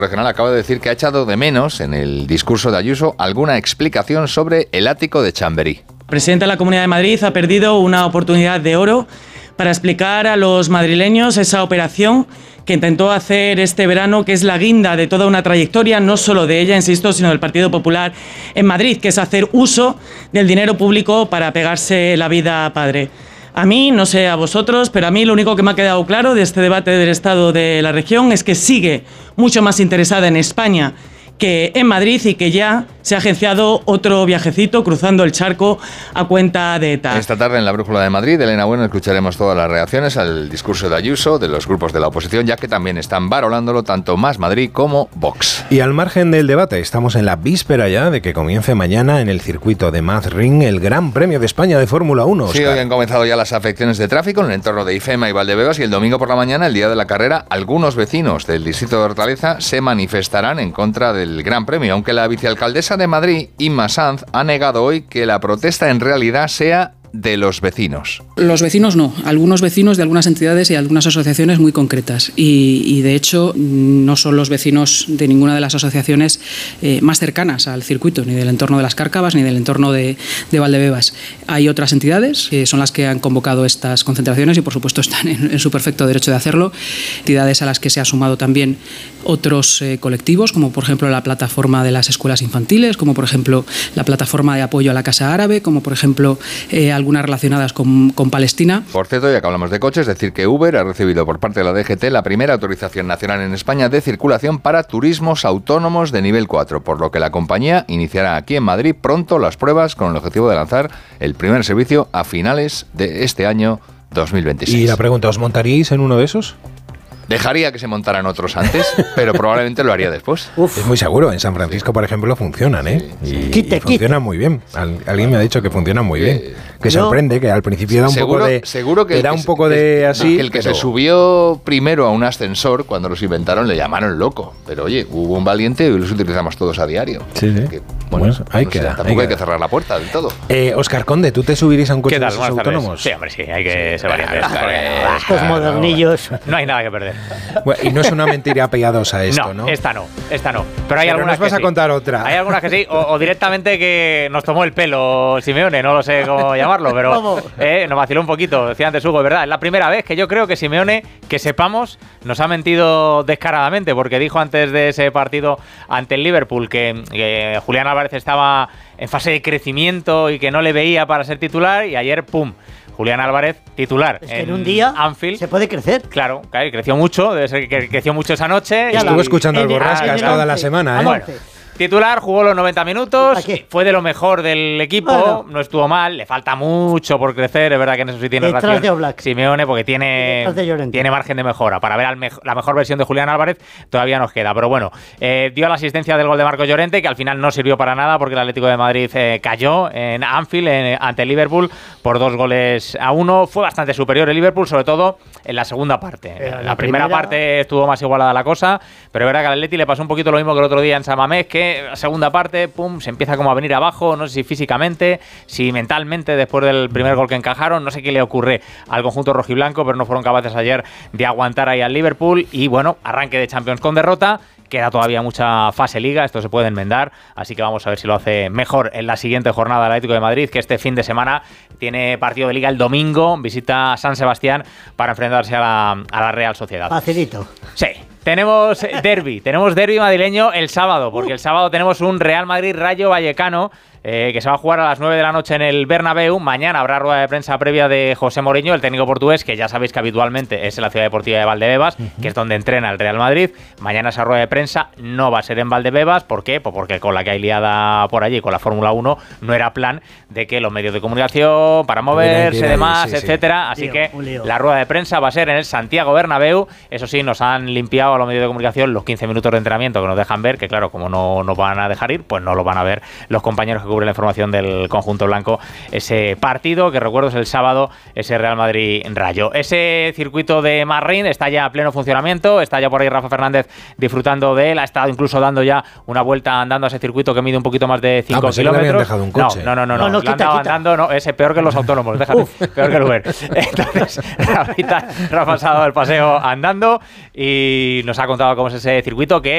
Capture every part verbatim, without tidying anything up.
Regional acaba de decir que ha echado de menos en el discurso de Ayuso alguna explicación sobre el ático de Chamberí. El presidente de la Comunidad de Madrid ha perdido una oportunidad de oro para explicar a los madrileños esa operación que intentó hacer este verano, que es la guinda de toda una trayectoria, no solo de ella, insisto, sino del Partido Popular en Madrid, que es hacer uso del dinero público para pegarse la vida a padre. A mí, no sé a vosotros, pero a mí lo único que me ha quedado claro de este debate del estado de la región es que sigue mucho más interesada en España que en Madrid y que ya se ha agenciado otro viajecito cruzando el charco a cuenta de ETA. Esta tarde en la Brújula de Madrid, Elena Bueno, escucharemos todas las reacciones al discurso de Ayuso, de los grupos de la oposición, ya que también están varolándolo tanto Más Madrid como Vox. Y al margen del debate, estamos en la víspera ya de que comience mañana en el circuito de Mazring el Gran Premio de España de Fórmula uno. Sí, hoy han comenzado ya las afecciones de tráfico en el entorno de IFEMA y Valdebebas, y el domingo por la mañana, el día de la carrera, algunos vecinos del distrito de Hortaleza se manifestarán en contra del el Gran Premio, aunque la vicealcaldesa de Madrid, Inma Sanz, ha negado hoy que la protesta en realidad sea de los vecinos. Los vecinos no, algunos vecinos de algunas entidades y algunas asociaciones muy concretas y, y de hecho no son los vecinos de ninguna de las asociaciones eh, más cercanas al circuito, ni del entorno de las Cárcavas ni del entorno de, de Valdebebas. Hay otras entidades que son las que han convocado estas concentraciones y por supuesto están en, en su perfecto derecho de hacerlo, entidades a las que se ha sumado también otros eh, colectivos, como por ejemplo la plataforma de las escuelas infantiles, como por ejemplo la plataforma de apoyo a la Casa Árabe, como por ejemplo eh, algunas relacionadas con, con Palestina. Por cierto, ya que hablamos de coches, decir que Uber ha recibido por parte de la D G T la primera autorización nacional en España de circulación para turismos autónomos de nivel cuatro, por lo que la compañía iniciará aquí en Madrid pronto las pruebas con el objetivo de lanzar el primer servicio a finales de este año dos mil veintiséis. Y la pregunta, ¿os montaríais en uno de esos? Dejaría que se montaran otros antes, pero probablemente lo haría después. Uf. Es muy seguro. En San Francisco, por ejemplo, funcionan, ¿eh? Sí, sí. Y, Quite, y funcionan muy bien. Al, alguien me ha dicho que funcionan muy bien. Que no. sorprende, que al principio da un seguro, poco de... seguro que da el un que, poco que, de así... Que el que pero... se subió primero a un ascensor, cuando los inventaron, le llamaron loco. Pero oye, hubo un valiente y los utilizamos todos a diario. Sí, sí. Que, bueno, bueno, ahí no queda. Sé, tampoco ahí hay queda. que cerrar la puerta del todo. Eh, Óscar Conde, ¿tú te subirías a un coche de esos autónomos? Sí, hombre, sí, hay que ser valiente. Estos modernillos. No hay nada que perder. Bueno, y no es una mentira piadosa esto, ¿no? No, esta no, esta no. Pero hay Pero algunas nos vas que a sí. contar otra. Hay algunas que sí, o, o directamente que nos tomó el pelo Simeone, no lo sé cómo llamarlo, pero eh, nos vaciló un poquito, decía antes Hugo, es verdad, es la primera vez que yo creo que Simeone, que sepamos, nos ha mentido descaradamente, porque dijo antes de ese partido ante el Liverpool que, que Julián Álvarez estaba en fase de crecimiento y que no le veía para ser titular, y ayer, pum, Julián Álvarez, titular. Es que en, en un día Anfield se puede crecer. Claro, claro, creció mucho, debe ser que creció mucho esa noche. Estuve escuchando al Borrascas toda la semana, ¿eh? Bueno, titular, jugó los noventa minutos, fue de lo mejor del equipo, bueno, no estuvo mal, le falta mucho por crecer, es verdad que en eso sí tiene detrás razón de Oblak. Simeone, porque tiene, tiene margen de mejora. Para ver al me la mejor versión de Julián Álvarez todavía nos queda, pero bueno, eh, dio la asistencia del gol de Marcos Llorente, que al final no sirvió para nada porque el Atlético de Madrid eh, cayó en Anfield en, ante el Liverpool por dos goles a uno. Fue bastante superior el Liverpool, sobre todo en la segunda parte. Pero la, la primera, primera parte estuvo más igualada la cosa, pero es verdad que al Atleti le pasó un poquito lo mismo que el otro día en San Mamés, que la segunda parte pum, se empieza como a venir abajo, no sé si físicamente, si mentalmente, después del primer gol que encajaron, no sé qué le ocurre al conjunto rojiblanco, pero no fueron capaces ayer de aguantar ahí al Liverpool, y bueno, arranque de Champions con derrota. Queda todavía mucha fase liga, esto se puede enmendar, así que vamos a ver si lo hace mejor en la siguiente jornada del Atlético de Madrid, que este fin de semana tiene partido de liga el domingo, visita a San Sebastián para enfrentarse a la, a la Real Sociedad. Facilito. Sí. Tenemos derbi, tenemos derbi madrileño el sábado, porque el sábado tenemos un Real Madrid Rayo Vallecano eh, que se va a jugar a las nueve de la noche en el Bernabéu. Mañana habrá rueda de prensa previa de José Mourinho, el técnico portugués, que ya sabéis que habitualmente es en la ciudad deportiva de Valdebebas, uh-huh. que es donde entrena el Real Madrid. Mañana esa rueda de prensa no va a ser en Valdebebas. ¿Por qué? Pues porque con la que hay liada por allí, con la Fórmula uno, no era plan de que los medios de comunicación, para moverse, demás, sí, etcétera. Sí. Así lío, que la rueda de prensa va a ser en el Santiago Bernabéu. Eso sí, nos han limpiado a los medios de comunicación los quince minutos de entrenamiento que nos dejan ver, que claro, como no nos van a dejar ir, pues no lo van a ver los compañeros que cubren la información del conjunto blanco. Ese partido, que recuerdo es el sábado, ese Real Madrid-Rayo. Ese circuito de Mazring está ya a pleno funcionamiento, está ya por ahí Rafa Fernández disfrutando de él, ha estado incluso dando ya una vuelta andando a ese circuito que mide un poquito más de cinco ah, kilómetros. Dejado un coche. No, no, no, no, no, no, no quita, andado quita. andando, no, ese peor que los autónomos, déjate, peor que el Uber. Entonces, Rafita, Rafa ha pasado el paseo andando y nos ha contado cómo es ese circuito, que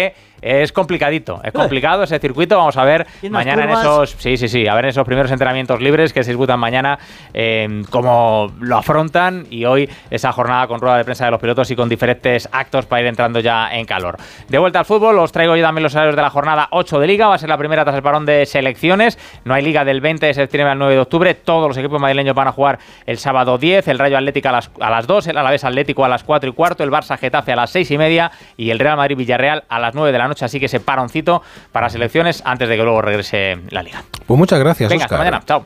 es complicadito, es complicado ese circuito. Vamos a ver mañana en esos, sí, sí, sí, a ver en esos primeros entrenamientos libres que se disputan mañana, eh, cómo lo afrontan, y hoy esa jornada con rueda de prensa de los pilotos y con diferentes actos para ir entrando ya en calor. De vuelta al fútbol, os traigo yo también los horarios de la jornada ocho de Liga. Va a ser la primera tras el parón de selecciones. No hay Liga del veinte de septiembre al nueve de octubre. Todos los equipos madrileños van a jugar el sábado diez. El Rayo Atlético a las, a las dos, el Alavés Atlético a las cuatro y cuarto, el Barça Getafe a las seis y media y el Real Madrid Villarreal a las nueve de la noche. Así que ese paroncito para selecciones antes de que luego regrese la Liga. Pues muchas gracias, Venga, Óscar. hasta mañana. Chao.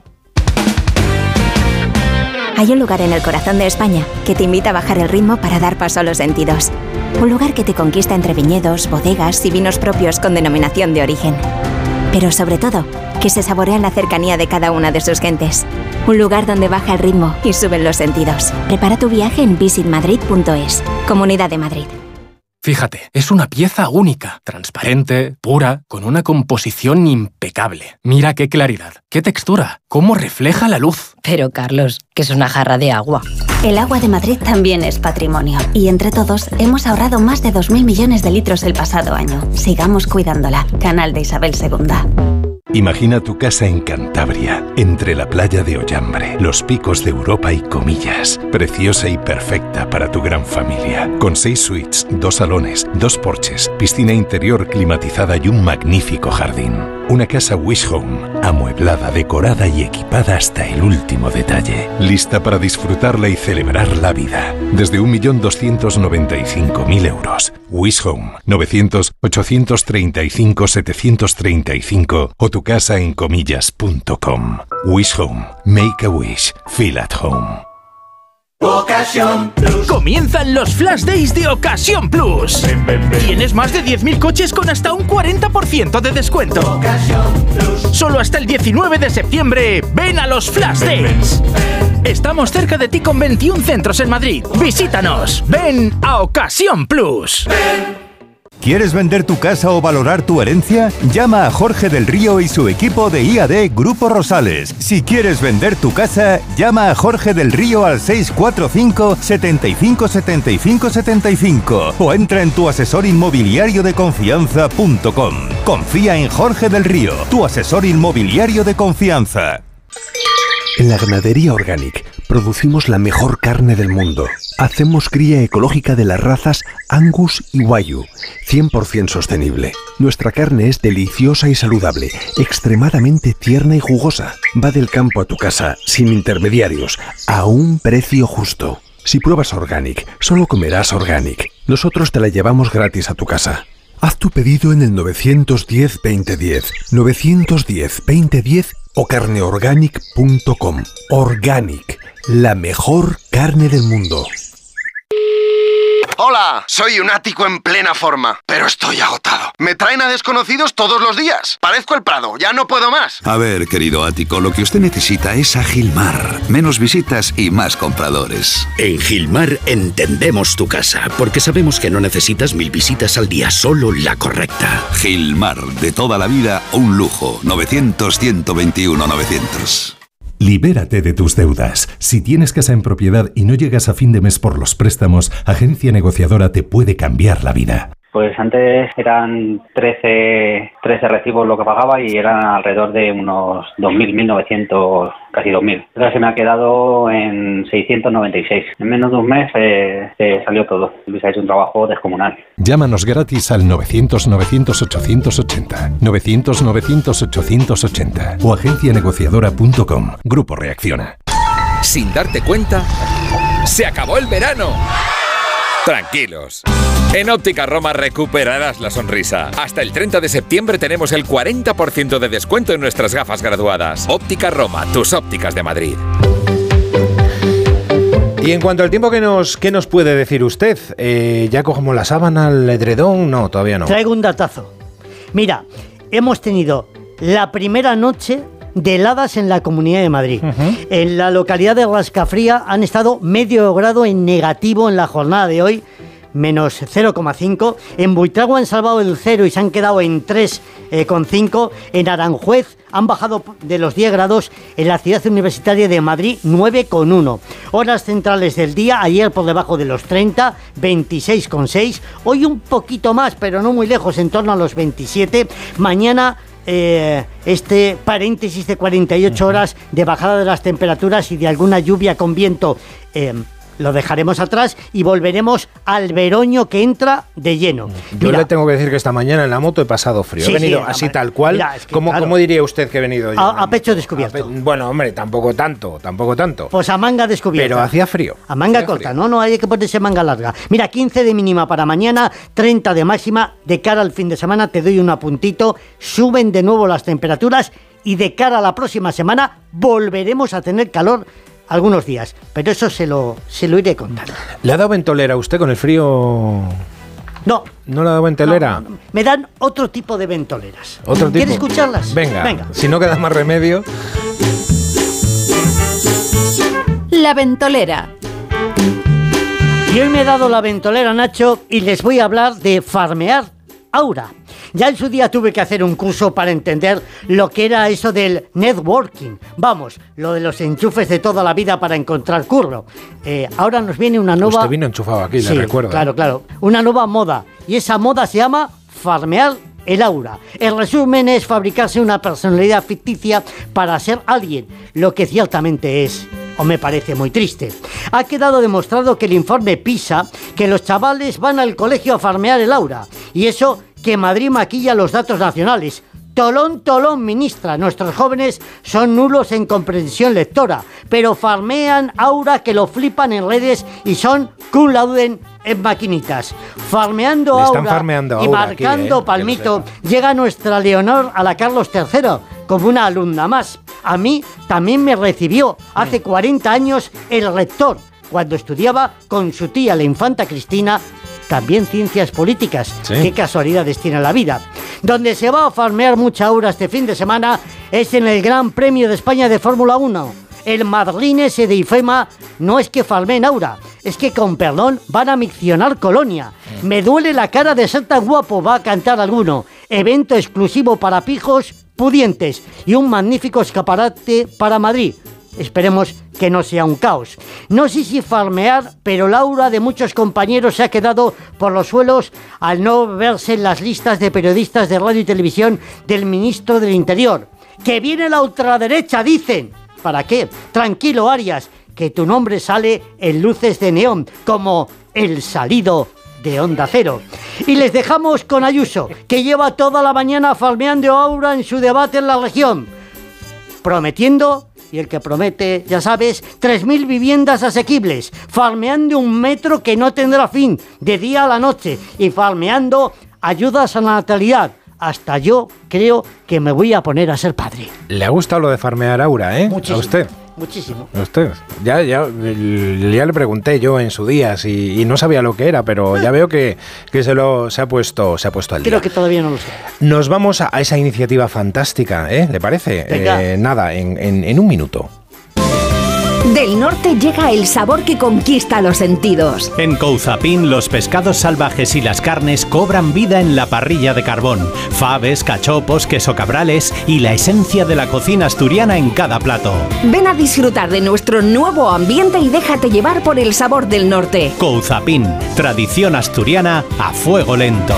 Hay un lugar en el corazón de España que te invita a bajar el ritmo para dar paso a los sentidos. Un lugar que te conquista entre viñedos, bodegas y vinos propios con denominación de origen. Pero sobre todo, que se saborea en la cercanía de cada una de sus gentes. Un lugar donde baja el ritmo y suben los sentidos. Prepara tu viaje en visit madrid punto es. Comunidad de Madrid. Fíjate, es una pieza única, transparente, pura, con una composición impecable. Mira qué claridad, qué textura, cómo refleja la luz. Pero Carlos, que es una jarra de agua. El agua de Madrid también es patrimonio. Y entre todos hemos ahorrado más de dos mil millones de litros el pasado año. Sigamos cuidándola. Canal de Isabel segunda. Imagina tu casa en Cantabria, entre la playa de Ollambre, los picos de Europa y Comillas. Preciosa y perfecta para tu gran familia. Con seis suites, dos salones, dos porches, piscina interior climatizada y un magnífico jardín. Una casa Wish Home, amueblada, decorada y equipada hasta el último detalle. Lista para disfrutarla y celebrar la vida. Desde un millón doscientos noventa y cinco mil euros. Wish Home, novecientos, ochocientos treinta y cinco, setecientos treinta y cinco o tu casa en comillas punto com. Wish Home. Make a wish. Feel at home. Ocasión Plus. Comienzan los Flash Days de Ocasión Plus. Ven, ven, ven. Tienes más de diez mil coches con hasta un cuarenta por ciento de descuento. Ocasión Plus. Solo hasta el diecinueve de septiembre. Ven a los Flash ven, Days. Ven, ven. Estamos cerca de ti con veintiún centros en Madrid. Visítanos. Ven a Ocasión Plus. Ven. ¿Quieres vender tu casa o valorar tu herencia? Llama a Jorge del Río y su equipo de I A D Grupo Rosales. Si quieres vender tu casa, llama a Jorge del Río al seis cuatro cinco, setenta y cinco, setenta y cinco, setenta y cinco o entra en tu asesor inmobiliario de confianza punto com. Confía en Jorge del Río, tu asesor inmobiliario de confianza. En la Ganadería Organic producimos la mejor carne del mundo. Hacemos cría ecológica de las razas Angus y Wagyu, cien por ciento sostenible. Nuestra carne es deliciosa y saludable, extremadamente tierna y jugosa. Va del campo a tu casa, sin intermediarios, a un precio justo. Si pruebas Organic, solo comerás Organic. Nosotros te la llevamos gratis a tu casa. Haz tu pedido en el nueve uno cero, veinte diez, nueve uno cero, veinte diez o carne organic punto com. Organic, la mejor carne del mundo. Hola, soy un ático en plena forma, pero estoy agotado. Me traen a desconocidos todos los días. Parezco el Prado, ya no puedo más. A ver, querido ático, lo que usted necesita es a Gilmar. Menos visitas y más compradores. En Gilmar entendemos tu casa, porque sabemos que no necesitas mil visitas al día, solo la correcta. Gilmar, de toda la vida, un lujo. novecientos, ciento veintiuno, novecientos. Libérate de tus deudas. Si tienes casa en propiedad y no llegas a fin de mes por los préstamos, Agencia Negociadora te puede cambiar la vida. Pues antes eran trece, trece recibos lo que pagaba y eran alrededor de unos dos mil, mil novecientos, casi dos mil. Ahora se me ha quedado en seiscientos noventa y seis. En menos de un mes eh, se salió todo. Luis ha hecho un trabajo descomunal. Llámanos gratis al novecientos, novecientos, ochocientos ochenta, novecientos, novecientos, ochocientos ochenta o agencia negociadora punto com. Grupo Reacciona. Sin darte cuenta, se acabó el verano. Tranquilos. En Óptica Roma recuperarás la sonrisa. Hasta el treinta de septiembre tenemos el cuarenta por ciento de descuento en nuestras gafas graduadas. Óptica Roma, tus ópticas de Madrid. Y en cuanto al tiempo, ¿qué nos, qué nos puede decir usted? Eh, ¿Ya cogemos la sábana, el edredón? No, todavía no. Traigo un datazo. Mira, hemos tenido la primera noche de heladas en la Comunidad de Madrid. Uh-huh. En la localidad de Rascafría han estado medio grado en negativo en la jornada de hoy. menos cero coma cinco. En Buitrago han salvado el cero y se han quedado en tres coma cinco. En Aranjuez han bajado de los diez grados. En la ciudad universitaria de Madrid, nueve coma uno. Horas centrales del día, ayer por debajo de los treinta, veintiséis coma seis. Hoy un poquito más, pero no muy lejos, en torno a los veintisiete. Mañana... Eh, este paréntesis de cuarenta y ocho horas de bajada de las temperaturas y de alguna lluvia con viento eh, lo dejaremos atrás y volveremos al veroño que entra de lleno. Yo Mira, le tengo que decir que esta mañana en la moto he pasado frío. Sí, he venido sí, así hombre, tal cual. Mira, es que, ¿Cómo, claro, ¿Cómo diría usted que he venido yo? A, a pecho descubierto. A pe bueno, hombre, tampoco tanto, tampoco tanto. Pues a manga descubierta. Pero hacía frío. A manga hacía corta, frío. no, no hay que ponerse manga larga. Mira, quince de mínima para mañana, treinta de máxima. De cara al fin de semana te doy un apuntito. Suben de nuevo las temperaturas y de cara a la próxima semana volveremos a tener calor algunos días, pero eso se lo, se lo iré contando. ¿Le ha dado ventolera a usted con el frío? No. ¿No le ha dado ventolera? No, no, no. Me dan otro tipo de ventoleras. ¿Otro tipo? ¿Quiere escucharlas? Venga, Venga, si no queda más remedio. La ventolera. Y hoy me he dado la ventolera, Nacho, y les voy a hablar de farmear Aura. Ya en su día tuve que hacer un curso para entender lo que era eso del networking. Vamos, lo de los enchufes de toda la vida para encontrar curro. Eh, ahora nos viene una nueva... Usted vino enchufado aquí, sí, le recuerdo. Claro, claro. Una nueva moda. Y esa moda se llama farmear el aura. El resumen es fabricarse una personalidad ficticia para ser alguien, lo que ciertamente es... o me parece muy triste. Ha quedado demostrado que el informe PISA, que los chavales van al colegio a farmear el aura. Y eso que Madrid maquilla los datos nacionales. Tolón, tolón, ministra. Nuestros jóvenes son nulos en comprensión lectora, pero farmean aura que lo flipan en redes y son cum laude en maquinitas. Farmeando aura farmeando y aura marcando aquí, eh, palmito, llega nuestra Leonor a la Carlos tercero como una alumna más. A mí también me recibió hace cuarenta años el rector, cuando estudiaba con su tía, la infanta Cristina, también ciencias políticas. Sí. Qué casualidades tiene la vida. Donde se va a farmear mucha aura este fin de semana es en el Gran Premio de España de Fórmula uno. El madrilense de IFEMA no es que farmeen aura, es que con perdón van a miccionar colonia. Me duele la cara de ser tan guapo, va a cantar alguno. Evento exclusivo para pijos pudientes y un magnífico escaparate para Madrid. Esperemos que no sea un caos. No sé si farmear, pero la aura de muchos compañeros se ha quedado por los suelos al no verse en las listas de periodistas de radio y televisión del ministro del Interior. ¡Que viene la ultraderecha!, dicen. ¿Para qué? Tranquilo, Arias, que tu nombre sale en luces de neón, como el salido de Onda Cero. Y les dejamos con Ayuso, que lleva toda la mañana farmeando aura en su debate en la región, prometiendo... Y el que promete, ya sabes, tres mil viviendas asequibles, farmeando un metro que no tendrá fin, de día a la noche, y farmeando ayudas a la natalidad. Hasta yo creo que me voy a poner a ser padre. Le ha gustado lo de farmear aura, ¿eh? Muchísimo. ¿A usted? Muchísimo. ¿A usted? Ya, ya, ya le pregunté yo en su día si, y no sabía lo que era, pero ya veo que, que se lo se ha puesto se ha puesto al día. Creo que todavía no lo sé. Nos vamos a, a esa iniciativa fantástica, ¿eh? ¿Le parece? Eh, nada, en, en, en un minuto. Del norte llega el sabor que conquista los sentidos. En Couzapin los pescados salvajes y las carnes cobran vida en la parrilla de carbón. Faves, cachopos, queso cabrales y la esencia de la cocina asturiana en cada plato. Ven a disfrutar de nuestro nuevo ambiente y déjate llevar por el sabor del norte. Couzapin, tradición asturiana a fuego lento.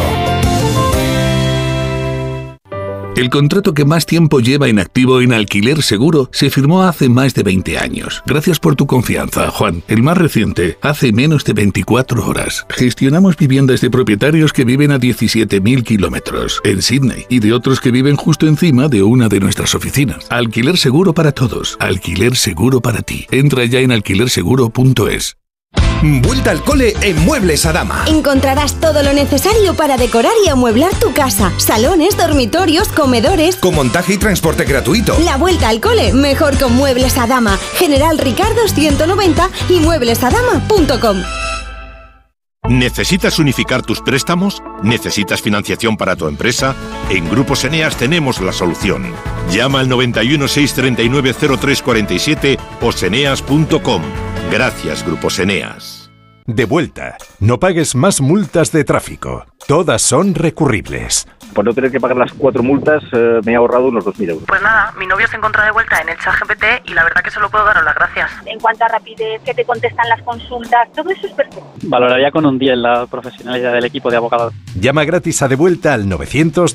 El contrato que más tiempo lleva en activo en Alquiler Seguro se firmó hace más de veinte años. Gracias por tu confianza, Juan. El más reciente, hace menos de veinticuatro horas. Gestionamos viviendas de propietarios que viven a diecisiete mil kilómetros en Sydney y de otros que viven justo encima de una de nuestras oficinas. Alquiler Seguro para todos. Alquiler Seguro para ti. Entra ya en alquiler seguro punto es. Vuelta al cole en Muebles Adama. Encontrarás todo lo necesario para decorar y amueblar tu casa. Salones, dormitorios, comedores. Con montaje y transporte gratuito. La vuelta al cole mejor con Muebles Adama. General Ricardo ciento noventa y muebles adama punto com. ¿Necesitas unificar tus préstamos? ¿Necesitas financiación para tu empresa? En Grupos Eneas tenemos la solución. Llama al noventa y uno, seiscientos treinta y nueve, cero tres cuarenta y siete o seneas punto com. Gracias, Grupos Eneas. De Vuelta. No pagues más multas de tráfico. Todas son recurribles. Por no tener que pagar las cuatro multas, eh, me he ahorrado unos dos mil euros. Pues nada, mi novio se encontró de vuelta en el ChatGPT y la verdad que solo puedo daros las gracias. En cuanto a rapidez, que te contestan las consultas, todo eso es perfecto. Valoraría con un diez la profesionalidad del equipo de abogados. Llama gratis a De Vuelta al novecientos